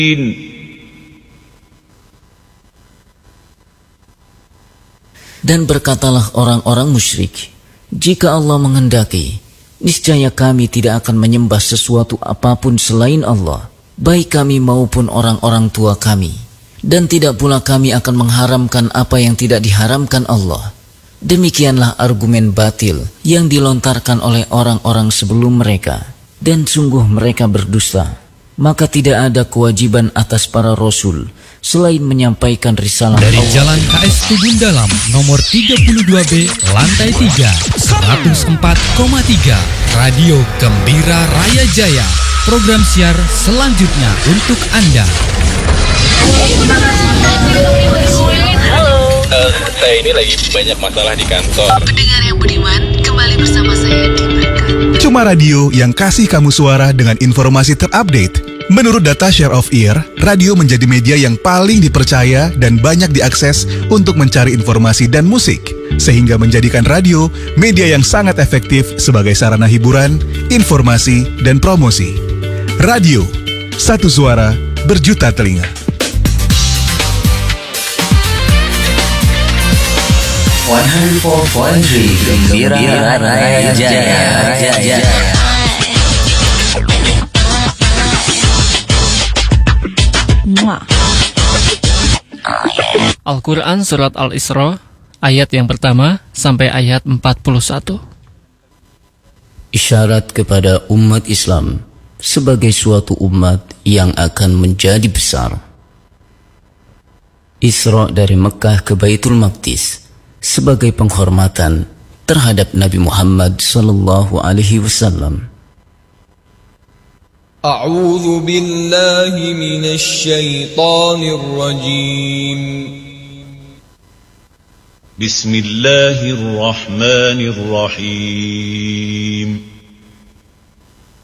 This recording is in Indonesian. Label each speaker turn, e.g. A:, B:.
A: Dan berkatalah orang-orang musyrik, jika Allah menghendaki, niscaya kami tidak akan menyembah sesuatu apapun selain Allah, baik kami maupun orang-orang tua kami. Dan tidak pula kami akan mengharamkan apa yang tidak diharamkan Allah. Demikianlah argumen batil yang dilontarkan oleh orang-orang sebelum mereka. Dan sungguh mereka berdusta. Maka tidak ada kewajiban atas para rasul selain menyampaikan risalah
B: dari
A: Allah.
B: Jalan KS Tubun Dalam nomor 32B lantai 3 104,3 Radio Gembira Raya Jaya. Program siar selanjutnya untuk Anda.
C: Saya ini lagi banyak masalah di kantor.
D: Pendengar yang budiman, kembali bersama saya di Berkat.
E: Cuma radio yang kasih kamu suara dengan informasi terupdate. Menurut data Share of Ear, radio menjadi media yang paling dipercaya dan banyak diakses untuk mencari informasi dan musik, sehingga menjadikan radio media yang sangat efektif sebagai sarana hiburan, informasi, dan promosi. Radio, satu suara, berjuta telinga.
A: 104.3 Gembira Raya Jaya.
F: Al-Quran Surat Al-Isra, ayat yang pertama sampai ayat 41.
A: Isyarat kepada umat Islam sebagai suatu umat yang akan menjadi besar. Isra dari Mekah ke Baitul Maqdis sebagai penghormatan terhadap Nabi Muhammad sallallahu alaihi wasallam.
G: A'udzu billahi minasy syaithanir rajim.
C: Bismillahirrahmanirrahim.